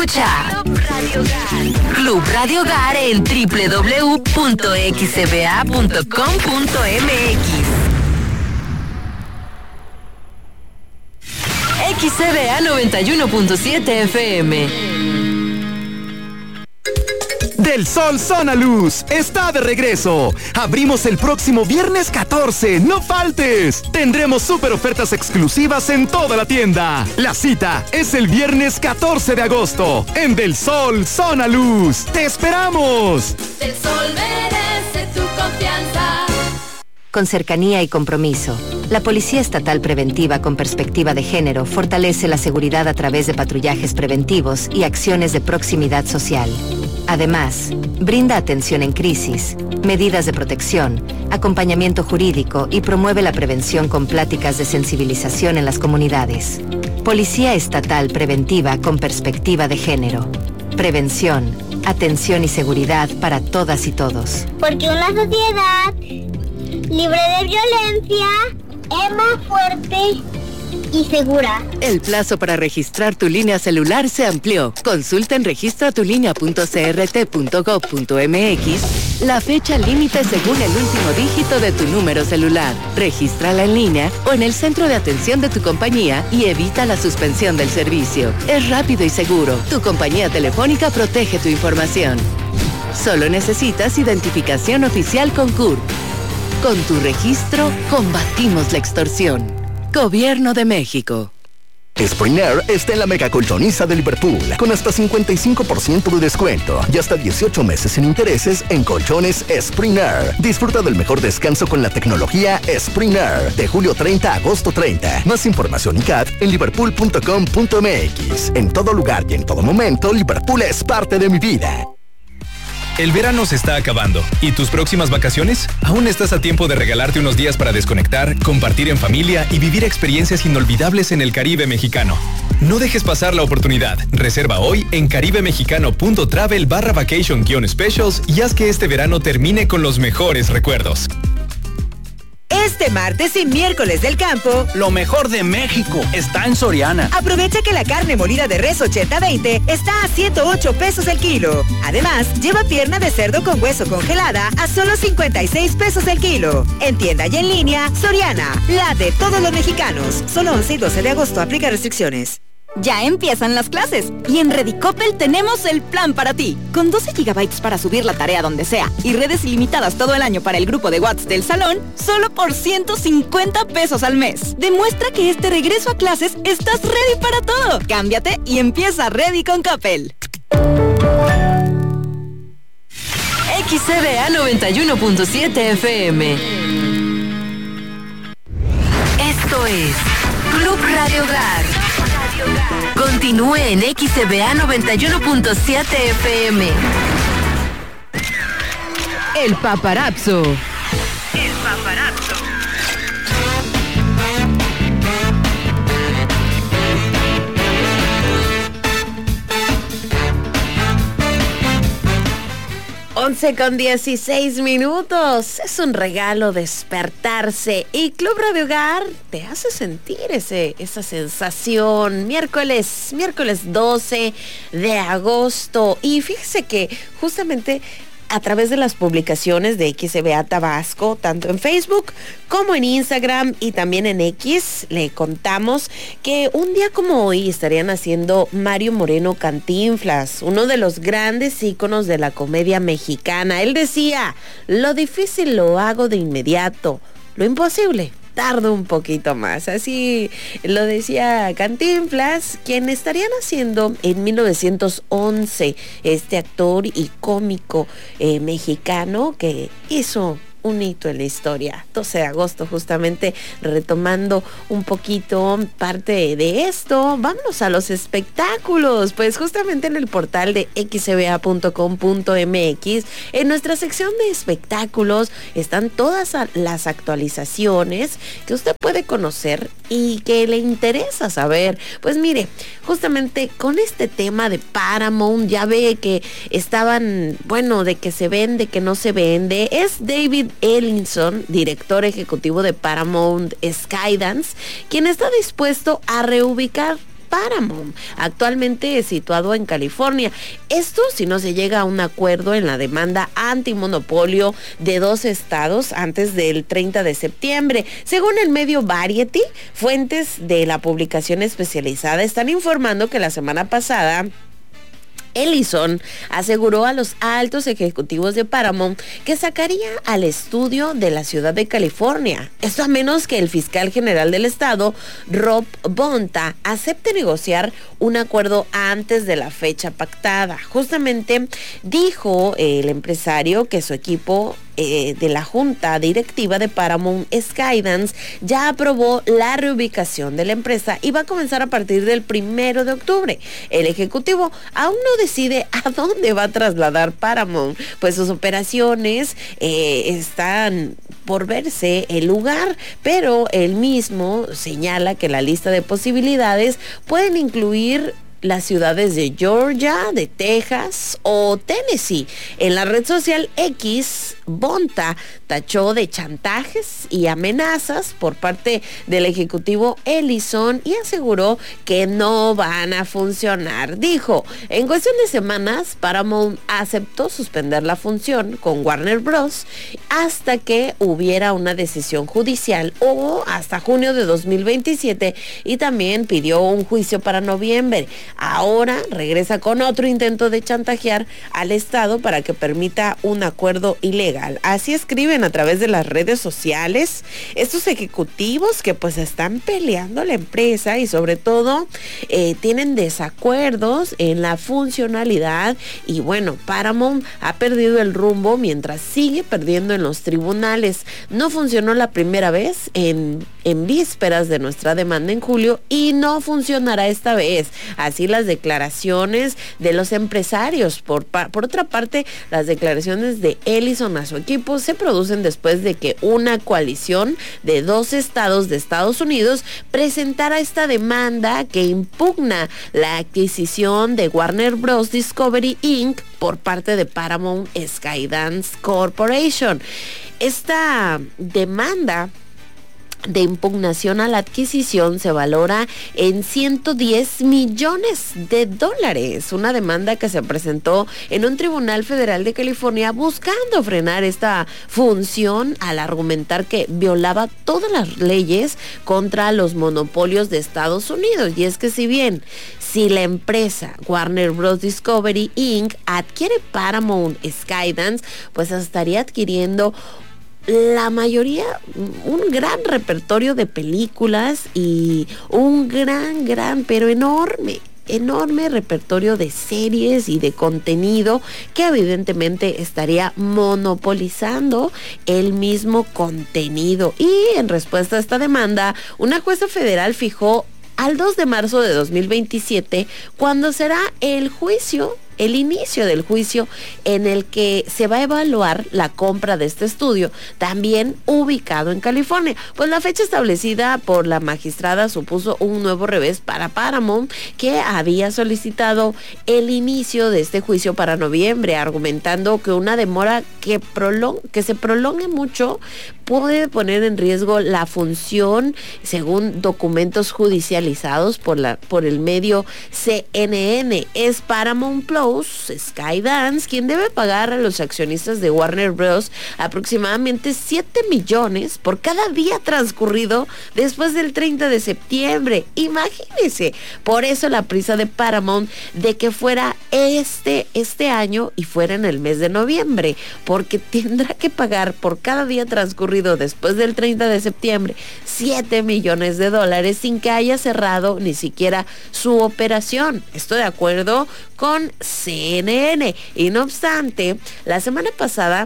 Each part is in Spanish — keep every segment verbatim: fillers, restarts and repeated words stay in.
Escucha Club Radio Hogar. Club Radio Hogar en doble u doble u doble u punto x c b a punto com punto m x. X C B A noventa y uno punto siete F M. Del Sol Zona Luz está de regreso. Abrimos el próximo viernes catorce. ¡No faltes! Tendremos súper ofertas exclusivas en toda la tienda. La cita es el viernes catorce de agosto en Del Sol Zona Luz. ¡Te esperamos! Del Sol merece tu confianza. Con cercanía y compromiso, la Policía Estatal Preventiva con Perspectiva de Género fortalece la seguridad a través de patrullajes preventivos y acciones de proximidad social. Además, brinda atención en crisis, medidas de protección, acompañamiento jurídico y promueve la prevención con pláticas de sensibilización en las comunidades. Policía Estatal Preventiva con Perspectiva de Género. Prevención, atención y seguridad para todas y todos. Porque una sociedad libre de violencia es más fuerte y segura. El plazo para registrar tu línea celular se amplió. Consulta en registra tu línea punto c r t punto gov punto m x la fecha límite según el último dígito de tu número celular. Regístrala en línea o en el centro de atención de tu compañía y evita la suspensión del servicio. Es rápido y seguro. Tu compañía telefónica protege tu información. Solo necesitas identificación oficial con C U R P. Con tu registro, combatimos la extorsión. Gobierno de México. Spring Air está en la mega colchoniza de Liverpool, con hasta cincuenta y cinco por ciento de descuento y hasta dieciocho meses sin intereses en colchones Spring Air. Disfruta del mejor descanso con la tecnología Spring Air, de julio treinta a agosto treinta. Más información y C A T en liverpool punto com punto m x. En todo lugar y en todo momento, Liverpool es parte de mi vida. El verano se está acabando. ¿Y tus próximas vacaciones? Aún estás a tiempo de regalarte unos días para desconectar, compartir en familia y vivir experiencias inolvidables en el Caribe mexicano. No dejes pasar la oportunidad. Reserva hoy en caribemexicano.travel barra vacation guion specials y haz que este verano termine con los mejores recuerdos. Este martes y miércoles del campo, lo mejor de México está en Soriana. Aprovecha que la carne molida de res ochenta veinte está a ciento ocho pesos el kilo. Además, lleva pierna de cerdo con hueso congelada a solo cincuenta y seis pesos el kilo. En tienda y en línea, Soriana, la de todos los mexicanos. Solo once y doce de agosto, aplica restricciones. Ya empiezan las clases y en Redicopel tenemos el plan para ti. Con doce gigabytes para subir la tarea donde sea y redes ilimitadas todo el año para el grupo de WhatsApp del salón, solo por ciento cincuenta pesos al mes. Demuestra que este regreso a clases estás ready para todo. Cámbiate y empieza Ready con Coppel. X C B A noventa y uno punto siete F M. Esto es Club Radio Hogar. Continúe en X C B A noventa y uno punto siete F M. El paparazzo. El paparazzo. once con dieciséis minutos. Es un regalo despertarse y Club Radio Hogar te hace sentir ese, esa sensación. Miércoles, miércoles doce de agosto. Y fíjese que justamente a través de las publicaciones de X C B A Tabasco, tanto en Facebook como en Instagram y también en X, le contamos que un día como hoy estarían haciendo Mario Moreno Cantinflas, uno de los grandes íconos de la comedia mexicana. Él decía, lo difícil lo hago de inmediato, lo imposible tardo un poquito más. Así lo decía Cantinflas, quien estarían haciendo en mil novecientos once, este actor y cómico eh, mexicano que hizo un hito en la historia. doce de agosto, justamente retomando un poquito parte de esto, vámonos a los espectáculos. Pues justamente en el portal de x c b a punto com punto m x, en nuestra sección de espectáculos, están todas las actualizaciones que usted puede conocer y que le interesa saber. Pues mire, justamente con este tema de Paramount, ya ve que estaban, bueno, de que se vende, que no se vende. Es David Ellison, director ejecutivo de Paramount Skydance, quien está dispuesto a reubicar Paramount, actualmente situado en California. Esto si no se llega a un acuerdo en la demanda antimonopolio de dos estados antes del treinta de septiembre. Según el medio Variety, fuentes de la publicación especializada están informando que la semana pasada Ellison aseguró a los altos ejecutivos de Paramount que sacaría al estudio de la ciudad de California. Esto a menos que el fiscal general del estado, Rob Bonta, acepte negociar un acuerdo antes de la fecha pactada. Justamente dijo el empresario que su equipo Eh, de la junta directiva de Paramount Skydance ya aprobó la reubicación de la empresa y va a comenzar a partir del primero de octubre. El ejecutivo aún no decide a dónde va a trasladar Paramount, pues sus operaciones eh, están por verse el lugar, pero él mismo señala que la lista de posibilidades pueden incluir las ciudades de Georgia, de Texas o Tennessee. En la red social X, Bonta tachó de chantajes y amenazas por parte del ejecutivo Ellison y aseguró que no van a funcionar. Dijo, en cuestión de semanas, Paramount aceptó suspender la función con Warner Bros. Hasta que hubiera una decisión judicial o hasta junio de dos mil veintisiete y también pidió un juicio para noviembre. Ahora regresa con otro intento de chantajear al Estado para que permita un acuerdo ilegal. Así escriben a través de las redes sociales estos ejecutivos que pues están peleando la empresa y sobre todo eh, tienen desacuerdos en la funcionalidad y bueno, Paramount ha perdido el rumbo mientras sigue perdiendo en los tribunales. No funcionó la primera vez en, en vísperas de nuestra demanda en julio y no funcionará esta vez. Así las declaraciones de los empresarios. Por, por otra parte, las declaraciones de Ellison a su equipo se producen después de que una coalición de dos estados de Estados Unidos presentara esta demanda que impugna la adquisición de Warner Bros. Discovery incorporated por parte de Paramount Skydance Corporation. Esta demanda de impugnación a la adquisición se valora en ciento diez millones de dólares. Una demanda que se presentó en un tribunal federal de California buscando frenar esta función al argumentar que violaba todas las leyes contra los monopolios de Estados Unidos. Y es que si bien si la empresa Warner Bros. Discovery incorporated adquiere Paramount Skydance, pues estaría adquiriendo la mayoría, un gran repertorio de películas y un gran, gran, pero enorme, enorme repertorio de series y de contenido que evidentemente estaría monopolizando el mismo contenido. Y en respuesta a esta demanda, una jueza federal fijó al dos de marzo de dos mil veintisiete cuando será el juicio el inicio del juicio en el que se va a evaluar la compra de este estudio, también ubicado en California. Pues la fecha establecida por la magistrada supuso un nuevo revés para Paramount, que había solicitado el inicio de este juicio para noviembre, argumentando que una demora que, prolong- que se prolongue mucho puede poner en riesgo la función, según documentos judicializados por, la, por el medio C N N. Es Paramount Plus, Skydance, quien debe pagar a los accionistas de Warner Bros. Aproximadamente siete millones por cada día transcurrido después del treinta de septiembre. Imagínense, por eso la prisa de Paramount de que fuera este, este año y fuera en el mes de noviembre, porque tendrá que pagar por cada día transcurrido después del treinta de septiembre siete millones de dólares sin que haya cerrado ni siquiera su operación. Esto de acuerdo con C N N. Y no obstante, la semana pasada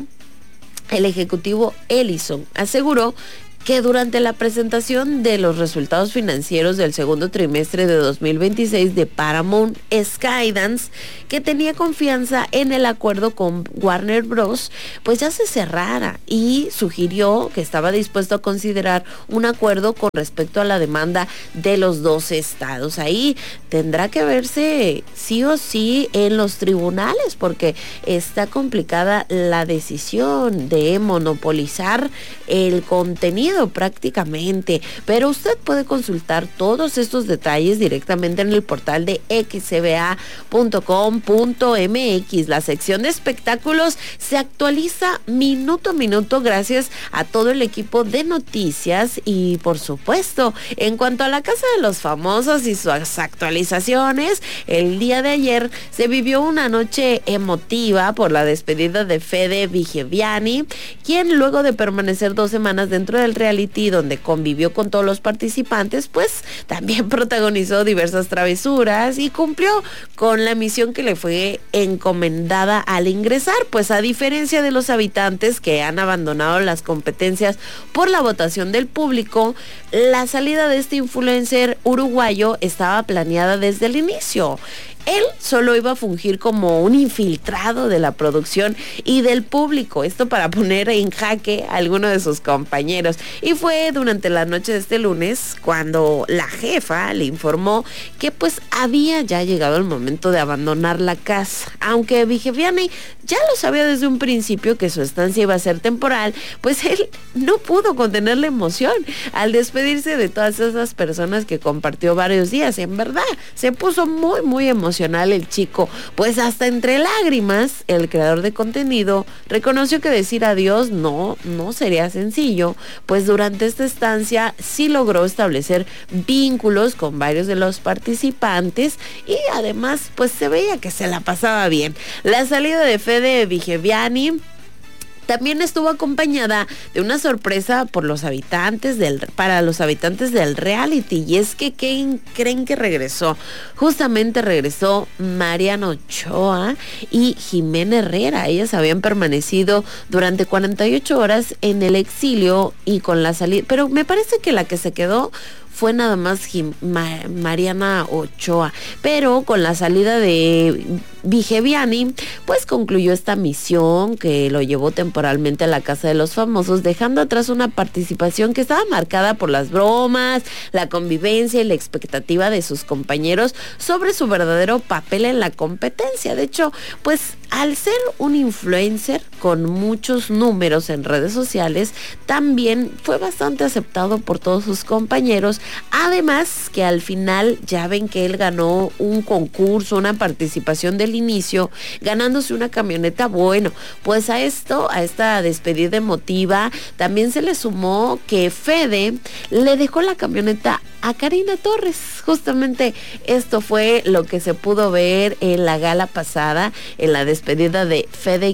el ejecutivo Ellison aseguró que durante la presentación de los resultados financieros del segundo trimestre de dos mil veintiséis de Paramount Skydance, que tenía confianza en el acuerdo con Warner Bros., pues ya se cerrara, y sugirió que estaba dispuesto a considerar un acuerdo con respecto a la demanda de los dos estados. Ahí tendrá que verse sí o sí en los tribunales, porque está complicada la decisión de monopolizar el contenido perdido prácticamente, pero usted puede consultar todos estos detalles directamente en el portal de x c b a punto com punto m x. La sección de espectáculos se actualiza minuto a minuto gracias a todo el equipo de noticias y, por supuesto, en cuanto a la Casa de los Famosos y sus actualizaciones, el día de ayer se vivió una noche emotiva por la despedida de Fede Vigeviani, quien luego de permanecer dos semanas dentro del reality donde convivió con todos los participantes, pues también protagonizó diversas travesuras y cumplió con la misión que le fue encomendada al ingresar, pues a diferencia de los habitantes que han abandonado las competencias por la votación del público, la salida de este influencer uruguayo estaba planeada desde el inicio. Él solo iba a fungir como un infiltrado de la producción y del público, esto para poner en jaque a alguno de sus compañeros. Y fue durante la noche de este lunes cuando la jefa le informó que pues había ya llegado el momento de abandonar la casa. Aunque Vigeviani ya lo sabía desde un principio que su estancia iba a ser temporal, pues él no pudo contener la emoción al despedirse de todas esas personas que compartió varios días. En verdad, se puso muy, muy emocionado el chico, pues hasta entre lágrimas el creador de contenido reconoció que decir adiós no, no sería sencillo, pues durante esta estancia sí logró establecer vínculos con varios de los participantes y además pues se veía que se la pasaba bien. La salida de Fede Vigeviani también estuvo acompañada de una sorpresa por los habitantes del, para los habitantes del reality, y es que ¿quién creen que regresó? Justamente regresó Mariana Ochoa y Jimena Herrera. Ellas habían permanecido durante cuarenta y ocho horas en el exilio y con la salida, pero me parece que la que se quedó fue nada más Jim, Ma, Mariana Ochoa, pero con la salida de Vigeviani, pues concluyó esta misión que lo llevó temporalmente a la Casa de los Famosos, dejando atrás una participación que estaba marcada por las bromas, la convivencia y la expectativa de sus compañeros sobre su verdadero papel en la competencia. De hecho, pues al ser un influencer con muchos números en redes sociales, también fue bastante aceptado por todos sus compañeros. Además que al final ya ven que él ganó un concurso, una participación del inicio, ganándose una camioneta. Bueno, pues a esto, a esta despedida emotiva, también se le sumó que Fede le dejó la camioneta a Karina Torres. Justamente esto fue lo que se pudo ver en la gala pasada, en la despedida de Fede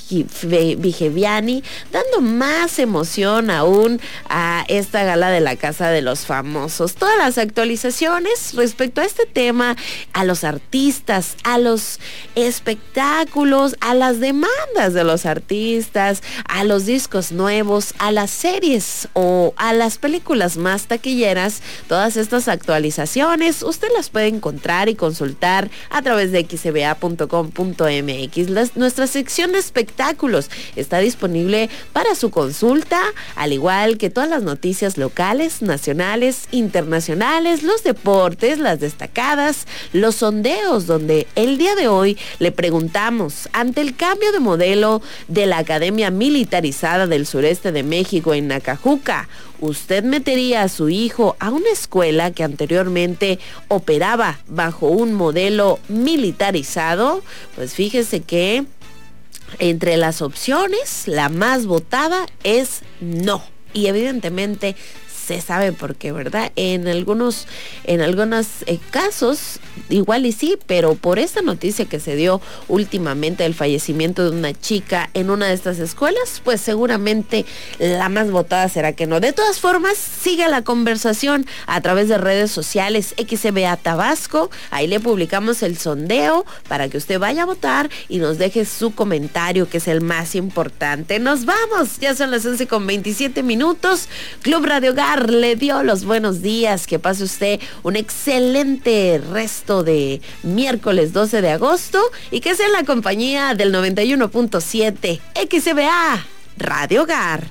Vigeviani, dando más emoción aún a esta gala de la Casa de los Famosos. Todas las actualizaciones respecto a este tema, a los artistas, a los espectáculos, a las demandas de los artistas, a los discos nuevos, a las series o a las películas más taquilleras, todas estas actualizaciones usted las puede encontrar y consultar a través de x c b a punto com punto m x. Las, nuestra sección de espectáculos está disponible para su consulta, al igual que todas las noticias locales, nacionales, internacionales, los deportes, las destacadas, los sondeos, donde el día de hoy le preguntamos, ante el cambio de modelo de la Academia Militarizada del Sureste de México en Nacajuca, ¿usted metería a su hijo a una escuela que anteriormente operaba bajo un modelo militarizado? Pues fíjese que entre las opciones, la más votada es no. Y evidentemente se sabe por qué, ¿verdad? En algunos, en algunos eh, casos, igual y sí, pero por esta noticia que se dio últimamente del fallecimiento de una chica en una de estas escuelas, pues seguramente la más votada será que no. De todas formas, siga la conversación a través de redes sociales, X C B A Tabasco, ahí le publicamos el sondeo para que usted vaya a votar y nos deje su comentario, que es el más importante. Nos vamos, ya son las once con veintisiete minutos, Club Radio Hogar le dio los buenos días, que pase usted un excelente resto de miércoles doce de agosto y que sea en la compañía del noventa y uno punto siete X C B A Radio Hogar.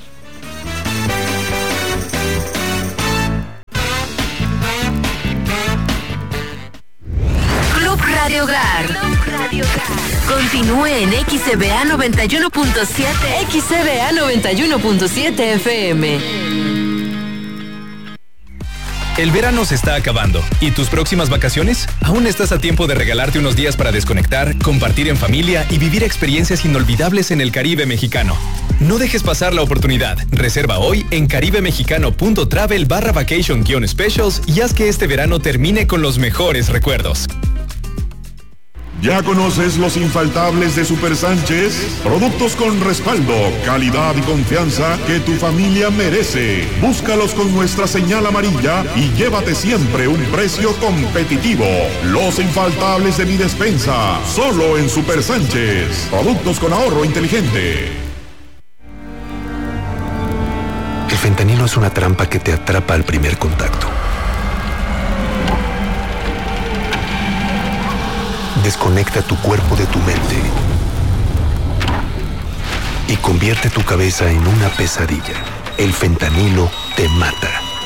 Club Radio Hogar. Club Radio Hogar. Continúe en X C B A noventa y uno punto siete. X C B A noventa y uno punto siete F M. El verano se está acabando y tus próximas vacaciones aún estás a tiempo de regalarte unos días para desconectar, compartir en familia y vivir experiencias inolvidables en el Caribe mexicano. No dejes pasar la oportunidad. Reserva hoy en caribemexicano.travel barra vacation guion specials y haz que este verano termine con los mejores recuerdos. ¿Ya conoces los infaltables de Super Sánchez? Productos con respaldo, calidad y confianza que tu familia merece. Búscalos con nuestra señal amarilla y llévate siempre un precio competitivo. Los infaltables de mi despensa, solo en Super Sánchez. Productos con ahorro inteligente. El fentanilo es una trampa que te atrapa al primer contacto. Desconecta tu cuerpo de tu mente y convierte tu cabeza en una pesadilla. El fentanilo te mata.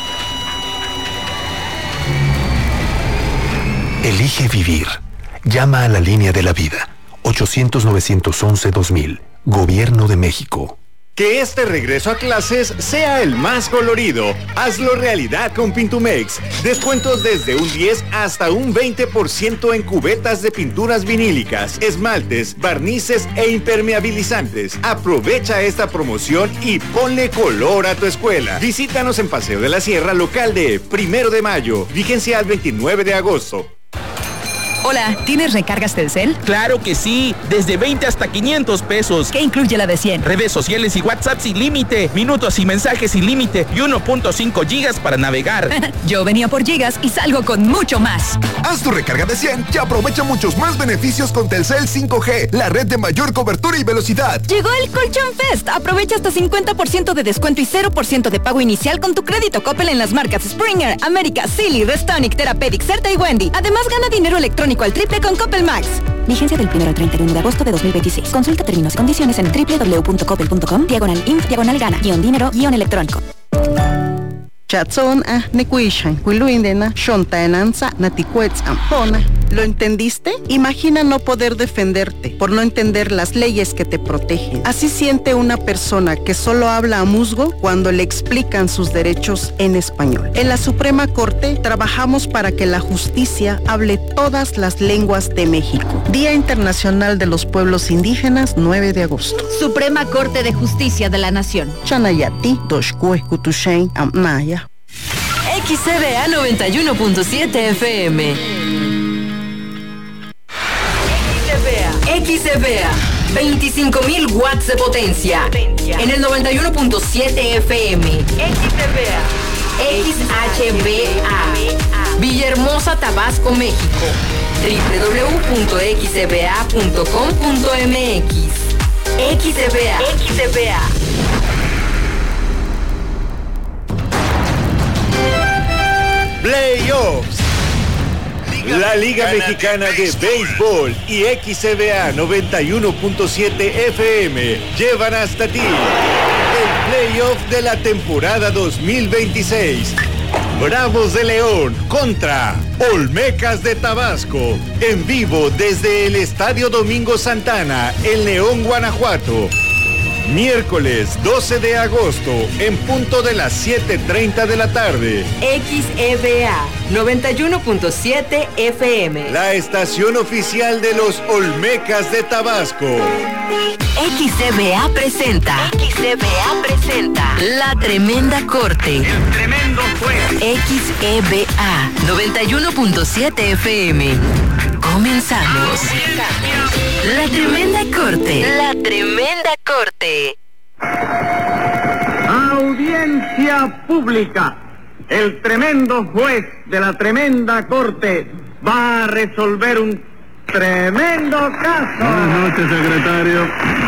Elige vivir. Llama a la línea de la vida. ochocientos, novecientos once, dos mil. Gobierno de México. Que este regreso a clases sea el más colorido. Hazlo realidad con Pintumex. Descuentos desde un diez hasta un veinte por ciento en cubetas de pinturas vinílicas, esmaltes, barnices e impermeabilizantes. Aprovecha esta promoción y ponle color a tu escuela. Visítanos en Paseo de la Sierra, local de Primero de Mayo. Vigencia al veintinueve de agosto. Hola, ¿tienes recargas Telcel? Claro que sí, desde veinte hasta quinientos pesos. ¿Qué incluye la de cien? Redes sociales y WhatsApp sin límite, minutos y mensajes sin límite y uno punto cinco gigas para navegar. Yo venía por gigas y salgo con mucho más. Haz tu recarga de cien y aprovecha muchos más beneficios con Telcel cinco G, la red de mayor cobertura y velocidad. Llegó el Colchón Fest. Aprovecha hasta cincuenta por ciento de descuento y cero por ciento de pago inicial con tu crédito Coppel en las marcas Springer, América, Silly, Restonic, Therapeutic, Certa y Wendy. Además, gana dinero electrónico al triple con Coppel Max. Vigencia del primero al treinta y uno de agosto de dos mil veintiséis. Consulta términos y condiciones en doble u doble u doble u punto coppel punto com, diagonal inf, diagonal gana, guión dinero, guión electrónico. Chatson a Nequishan, Wiluindena, Shontaenanza, Naticuetz, Ampona. ¿Lo entendiste? Imagina no poder defenderte por no entender las leyes que te protegen. Así siente una persona que solo habla a musgo cuando le explican sus derechos en español. En la Suprema Corte trabajamos para que la justicia hable todas las lenguas de México. Día Internacional de los Pueblos Indígenas, nueve de agosto. Suprema Corte de Justicia de la Nación. Chanayati, Doshkue, Kutushain, Amnaya. X C B A noventa y uno punto siete F M. X C B A, veinticinco mil watts de potencia. En el noventa y uno punto siete F M. X C B A. X H B A. Villahermosa, Tabasco, México. doble u doble u doble u punto x c b a punto com punto m x. X C B A. X C B A. Playoffs. La Liga Mexicana de Béisbol y X C B A noventa y uno punto siete F M llevan hasta ti el playoff de la temporada dos mil veintiséis. Bravos de León contra Olmecas de Tabasco, en vivo desde el Estadio Domingo Santana, en León, Guanajuato. Miércoles doce de agosto, en punto de las siete treinta de la tarde. X E B A noventa y uno punto siete F M. La estación oficial de los Olmecas de Tabasco. X E B A presenta. X E B A presenta. La Tremenda Corte. El tremendo juez. X E B A noventa y uno punto siete F M. Comenzamos. La Tremenda Corte. La Tremenda Corte. Audiencia pública. El tremendo juez de la Tremenda Corte va a resolver un tremendo caso. Buenas noches, secretario.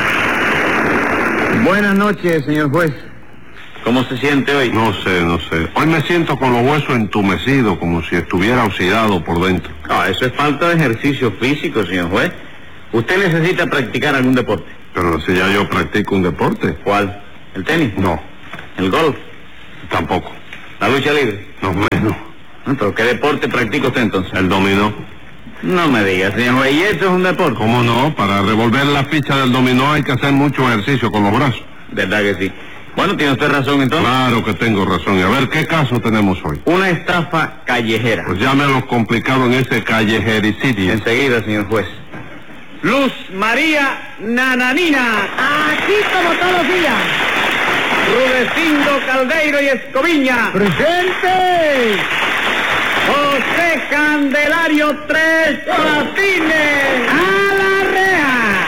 Buenas noches, señor juez. ¿Cómo se siente hoy? No sé, no sé. Hoy me siento con los huesos entumecidos, como si estuviera oxidado por dentro. Ah, eso es falta de ejercicio físico, señor juez. ¿Usted necesita practicar algún deporte? Pero si ya yo practico un deporte. ¿Cuál? ¿El tenis? No. ¿El golf? Tampoco. ¿La lucha libre? No menos. ¿Pero qué deporte practica usted entonces? El dominó. No me diga, señor juez, ¿y esto es un deporte? ¿Cómo no? Para revolver la ficha del dominó hay que hacer mucho ejercicio con los brazos. ¿Verdad que sí? Bueno, tiene usted razón entonces. Claro que tengo razón. Y a ver, ¿qué caso tenemos hoy? Una estafa callejera. Pues ya me lo complicado en ese callejericidio. Enseguida, señor juez. Luz María Nananina. Aquí como todos los días. Rudecindo Caldeiro y Escoviña. ¡Presente! José Candelario Tres Patines. ¡A la reja!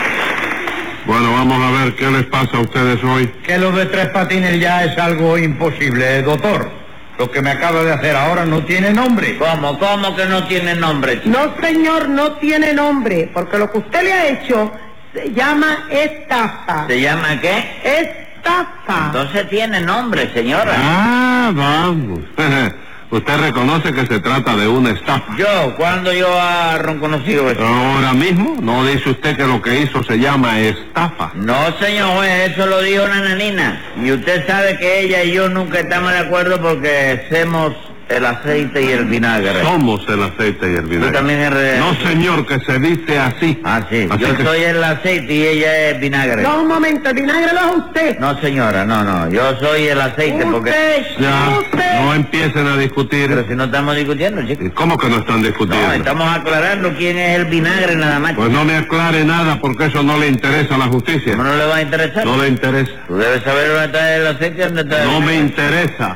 Bueno, vamos a ver qué les pasa a ustedes hoy. Que lo de Tres Patines ya es algo imposible, doctor. Lo que me acaba de hacer ahora no tiene nombre. ¿Cómo? ¿Cómo que no tiene nombre? No, señor, no tiene nombre, porque lo que usted le ha hecho se llama estafa. ¿Se llama qué? Estafa. Entonces tiene nombre, señora. Ah, vamos. Usted reconoce que se trata de una estafa. Yo, ¿cuándo yo he reconocido eso? Ahora mismo, ¿no dice usted que lo que hizo se llama estafa? No, señor juez, eso lo dijo Nananina. Y usted sabe que ella y yo nunca estamos de acuerdo porque hacemos el aceite y el vinagre. Somos el aceite y el vinagre. ¿Tú también eres...? No, señor, que se dice así. Ah, sí. Así yo que... soy el aceite y ella es vinagre. No, un momento, el vinagre lo es usted. No, señora, no, no. Yo soy el aceite porque... Usted, ya, usted. No empiecen a discutir. Pero si no estamos discutiendo, chico. ¿Cómo que no están discutiendo? No, estamos aclarando quién es el vinagre nada más. Pues no me aclare nada porque eso no le interesa a la justicia. ¿Cómo no le va a interesar? No le interesa. Tú debes saber dónde está el aceite y dónde está el... No me interesa.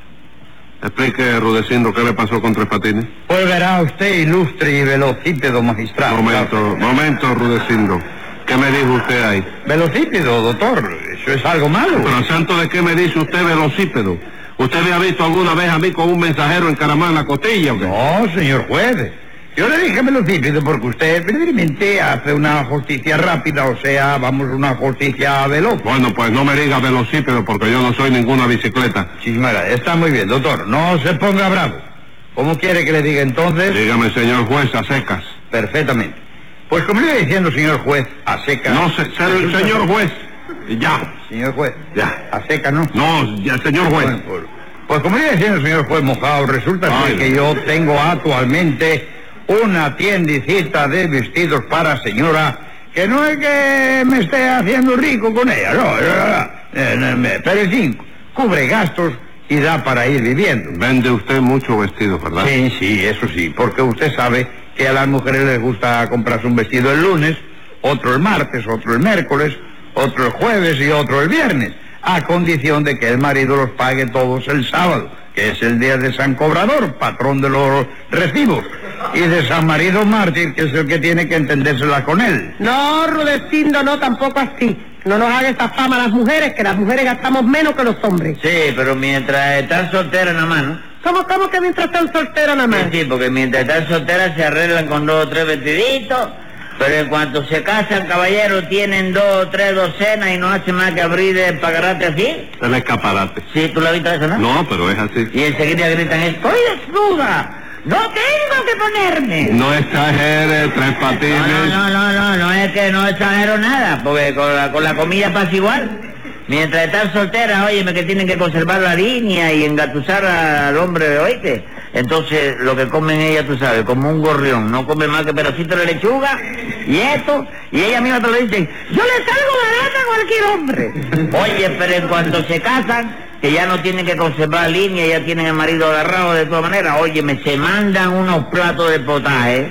Explique, Rudecindo, ¿qué le pasó con Tres Patines? Pues verá usted, ilustre y velocípedo magistrado. Momento, momento, Rudecindo. ¿Qué me dijo usted ahí? Velocípedo, doctor. Eso es algo malo. ¿Pero santo de qué me dice usted velocípedo? ¿Usted me ha visto alguna vez a mí con un mensajero encaramado en la costilla o qué? No, señor juez. Yo le dije velocípedo porque usted evidentemente hace una justicia rápida, o sea, vamos, una justicia veloz. Bueno, pues no me diga velocípedo porque yo no soy ninguna bicicleta. Sí, señora, está muy bien, doctor. No se ponga bravo. ¿Cómo quiere que le diga entonces? Dígame, señor juez, a secas. Perfectamente. Pues como le iba diciendo, señor juez, a secas... No, se, se, señor juez, ya. Señor juez, ya. A secas, ¿no? No, ya, señor juez. Bueno, pues, pues como le iba diciendo, señor juez Mojado, resulta Ay, que yo tengo actualmente una tiendicita de vestidos para señora, que no es que me esté haciendo rico con ella, no, no, no, no pero en fin, cubre gastos y da para ir viviendo. Vende usted mucho vestido, ¿verdad? Sí, sí, eso sí, porque usted sabe que a las mujeres les gusta comprarse un vestido el lunes, otro el martes, otro el miércoles, otro el jueves y otro el viernes, a condición de que el marido los pague todos el sábado, que es el día de San Cobrador, patrón de los recibos, y de San Marido Mártir, que es el que tiene que entendérsela con él. No, Rudecindo, no, tampoco así. No nos haga esta fama a las mujeres, que las mujeres gastamos menos que los hombres. Sí, pero mientras están solteras nada más, ¿no? ¿Cómo, cómo que mientras están solteras nada más? Sí, sí, porque mientras están solteras se arreglan con dos o tres vestiditos, pero en cuanto se casan, caballeros, tienen dos o tres docenas y no hacen más que abrir el pagarate así. El escaparate. Sí, ¿tú lo has visto eso, no? No, pero es así. Y enseguida gritan, ¡estoy desnuda! ¡No tengo que ponerme! No exagere, Tres Patines. No, no, no, no, no, no es que no exagero nada, porque con la, con la comida pasa igual. Mientras están solteras, óyeme, que tienen que conservar la línea y engatusar al hombre, oíste. Entonces, lo que comen ellas, tú sabes, como un gorrión, no comen más que pedacitos de lechuga y esto, y ella misma te lo dice, yo le salgo barata a cualquier hombre. Oye, pero en cuanto se casan, que ya no tienen que conservar línea, ya tienen el marido agarrado de todas maneras, óyeme, se mandan unos platos de potaje.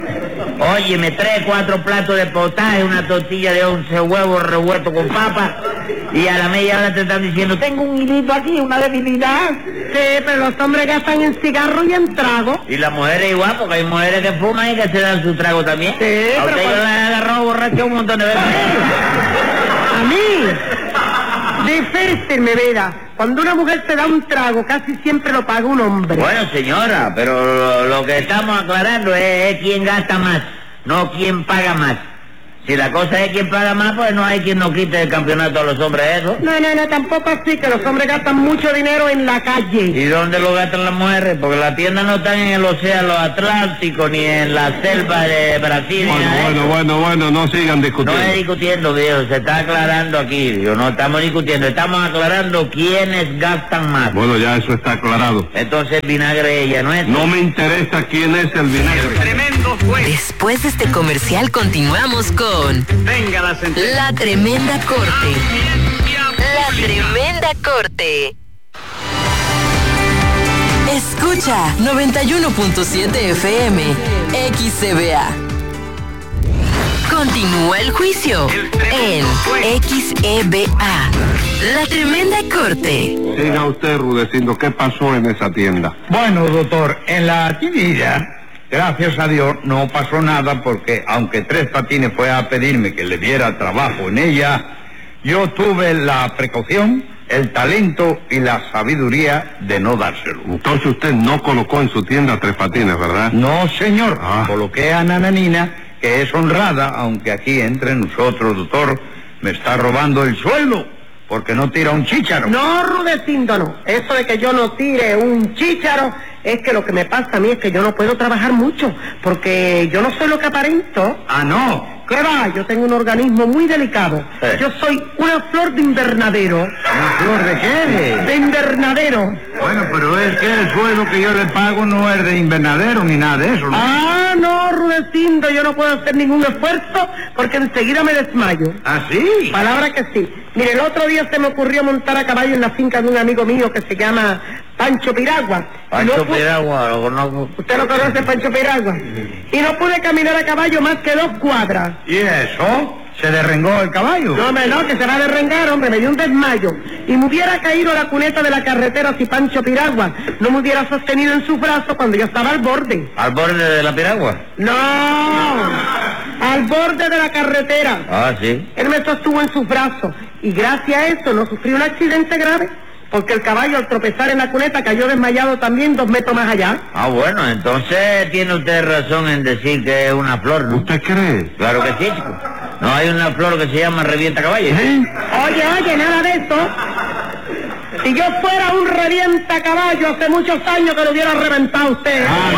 Óyeme, tres, cuatro platos de potaje, una tortilla de once huevos revueltos con papas, y a la media hora te están diciendo, tengo un hilito aquí, una debilidad. Sí, pero los hombres gastan en cigarro y en trago. Y las mujeres igual, porque hay mujeres que fuman y que se dan su trago también. Sí, a usted pero... yo le he agarrado borracho un montón de veces. A mí, difícil, mi vida. Cuando una mujer se da un trago, casi siempre lo paga un hombre. Bueno, señora, pero lo, lo que estamos aclarando es, es quién gasta más, no quién paga más. Si la cosa es quién paga más, pues no hay quien nos quite el campeonato a los hombres eso. No, no, no, tampoco así, que los hombres gastan mucho dinero en la calle. ¿Y dónde lo gastan las mujeres? Porque las tiendas no están en el océano Atlántico, ni en la selva de Brasil. Bueno, ni bueno, bueno, bueno, no sigan discutiendo. No es discutiendo, viejo, se está aclarando aquí, viejo, no estamos discutiendo, estamos aclarando quiénes gastan más. Bueno, ya eso está aclarado. Entonces vinagre ella, ¿no es? No me interesa quién es el vinagre. Tremendo juez. Después de este comercial continuamos con Venga la sentencia. La Tremenda Corte. La Tremenda Corte. Escucha noventa y uno punto siete F M, X C V A. Continúa el juicio en X E V A. La Tremenda Corte. Siga usted, Rudecindo, ¿qué pasó en esa tienda? Bueno, doctor, en la tienda, gracias a Dios, no pasó nada porque aunque Tres Patines fue a pedirme que le diera trabajo en ella, yo tuve la precaución, el talento y la sabiduría de no dárselo. Entonces usted no colocó en su tienda Tres Patines, ¿verdad? No, señor. Ah. Coloqué a Nananina, que es honrada, aunque aquí entre nosotros, doctor, me está robando el sueldo, porque no tira un chícharo. No, Rudecindo, no. Eso de que yo no tire un chícharo, es que lo que me pasa a mí es que yo no puedo trabajar mucho, porque yo no soy lo que aparento. Ah, no. ¿Qué va? Yo tengo un organismo muy delicado. Eh. Yo soy una flor de invernadero. ¿Una flor de qué? De invernadero. Bueno, pero es que el sueldo que yo le pago no es de invernadero ni nada de eso, ¿no? Ah, no, Rudecindo, yo no puedo hacer ningún esfuerzo porque enseguida me desmayo. ¿Ah, sí? Palabra que sí. Mire, el otro día se me ocurrió montar a caballo en la finca de un amigo mío que se llama Pancho Piragua. Pancho No pu- Piragua, lo conozco. ¿Usted lo conoce, Pancho Piragua? Y no pude caminar a caballo más que dos cuadras. ¿Y eso? ¿Se derrengó el caballo? No, hombre, no, que se va a derrengar, hombre, me dio un desmayo. Y me hubiera caído a la cuneta de la carretera si Pancho Piragua no me hubiera sostenido en sus brazos cuando yo estaba al borde. ¿Al borde de la piragua? No, al borde de la carretera. Ah, sí. Él me sostuvo en sus brazos y gracias a eso no sufrí un accidente grave, porque el caballo al tropezar en la cuneta cayó desmayado también dos metros más allá. Ah, bueno, entonces tiene usted razón en decir que es una flor, ¿no? ¿Usted cree? Claro que sí, chico. No hay una flor que se llama revienta caballo. ¿Eh? Oye, oye, nada de eso. Si yo fuera un revienta caballo hace muchos años que lo hubiera reventado usted. Ah,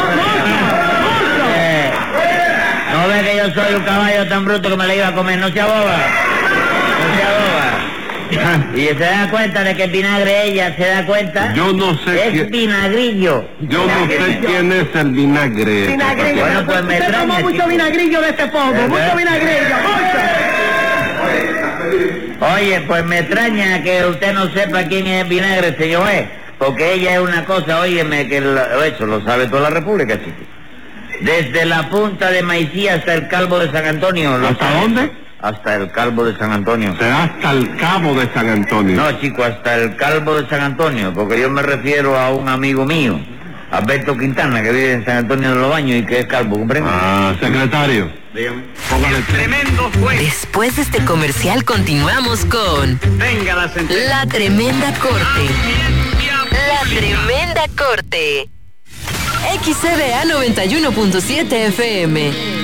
eh, no ve que yo soy un caballo tan bruto que me la iba a comer, no se aboba. No se aboba. Y se da cuenta de que el vinagre ella se da cuenta. Yo no sé es quién- vinagrillo. Yo no sé quién es el vinagre. Vinagrillo. Bueno, pues me usted extraña, tomó mucho chico. vinagrillo de ese pomo, ¿Verdad? mucho vinagrillo, mucho. Oye, pues me extraña que usted no sepa quién es vinagre, señor E, porque ella es una cosa, óyeme, que la- eso lo sabe toda la República, chico. Desde la punta de Maicí hasta el Calvo de San Antonio. ¿lo ¿Hasta sabe? dónde? Hasta el Calvo de San Antonio. Será hasta el Cabo de San Antonio. No, chico, hasta el Calvo de San Antonio, porque yo me refiero a un amigo mío, Alberto Quintana, que vive en San Antonio de los Baños y que es calvo, ¿comprende? Ah, secretario. Dígame. Póngale Tremendo juez. Después de este comercial continuamos con Venga la sentencia. La Tremenda Corte. La Tremenda Corte. X C V A noventa y uno punto siete F M.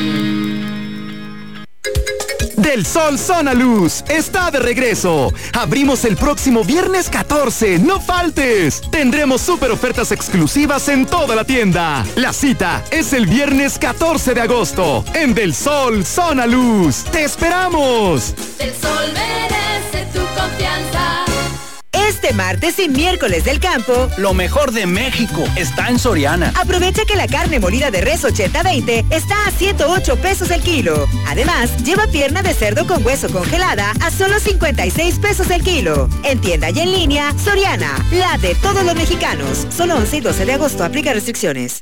Del Sol Zona Luz está de regreso. Abrimos el próximo viernes catorce. ¡No faltes! Tendremos súper ofertas exclusivas en toda la tienda. La cita es el viernes catorce de agosto en Del Sol Zona Luz. ¡Te esperamos! El sol merece tu confianza. Este martes y miércoles del campo, Lo mejor de México está en Soriana. aprovecha que la carne molida de res ochenta veinte está a ciento ocho pesos el kilo. Además, lleva pierna de cerdo con hueso congelada a solo cincuenta y seis pesos el kilo. En tienda y en línea, Soriana, la de todos los mexicanos. Solo once y doce de agosto, aplica restricciones.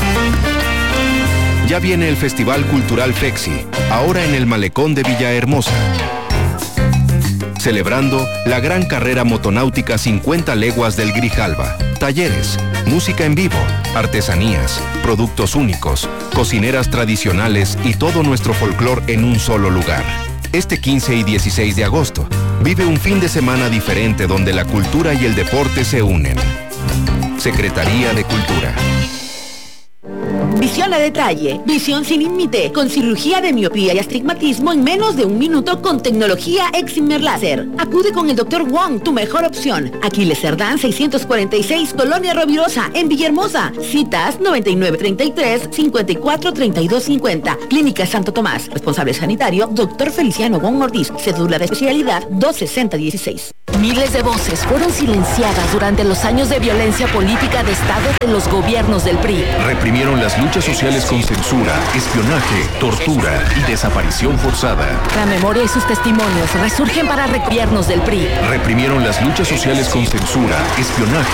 Ya viene el Festival Cultural Fexi, ahora en el Malecón de Villahermosa. Celebrando la gran carrera motonáutica cincuenta leguas del Grijalva. Talleres, música en vivo, artesanías, productos únicos, cocineras tradicionales y todo nuestro folclor en un solo lugar. Este quince y dieciséis de agosto, vive un fin de semana diferente donde la cultura y el deporte se unen. Secretaría de Cultura. Visión a detalle, visión sin límite, con cirugía de miopía y astigmatismo en menos de un minuto con tecnología Excimer Láser. Acude con el doctor Wong, tu mejor opción. Aquiles Cerdán seiscientos cuarenta y seis, Colonia Rovirosa, en Villahermosa. Citas noventa y nueve treinta y tres, cincuenta y cuatro treinta y dos cincuenta. Clínica Santo Tomás. Responsable sanitario, doctor Feliciano Wong Ortiz. Cédula de especialidad dos sesenta dieciséis. Miles de voces fueron silenciadas durante los años de violencia política de Estado de los gobiernos del P R I. Reprimieron las luchas sociales con censura, espionaje, tortura y desaparición forzada. La memoria y sus testimonios resurgen para gobiernos del P R I. Reprimieron las luchas sociales con censura, espionaje,